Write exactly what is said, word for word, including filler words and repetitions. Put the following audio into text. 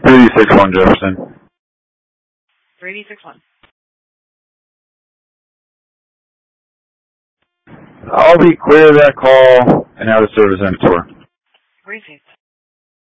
three D six one Jefferson. three D six one. I'll be clear of that call and out of service on tour. Briefing.